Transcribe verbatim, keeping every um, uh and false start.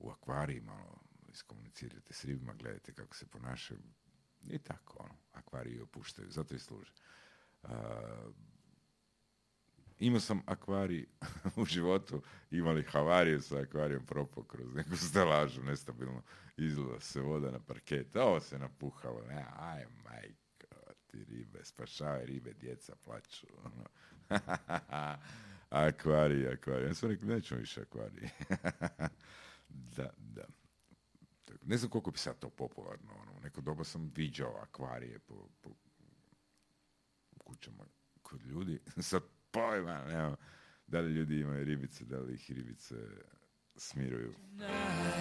u akvariji malo iskomunicirate s ribama, gledajte kako se ponašaju i tako, ono, akvariji opuštaju, zato i služe. Uh, imao sam akvarij u životu, imali havariju sa akvarijom, propao kroz neku stelažu, nestabilno izgleda se voda na parket, ovo se napuhalo, ne, aj majko, ti ribe, spašavaj ribe, djeca plaću, ono. Akvarij, akvarij, ja sam rekao, nećemo više akvarij. Da, da. Ne znam koliko bi sad to popularno, ono, neko doba sam viđao akvarije po, po kućama kod ljudi, sad pojma, nema, da li ljudi imaju ribice, da li ih ribice smiruju.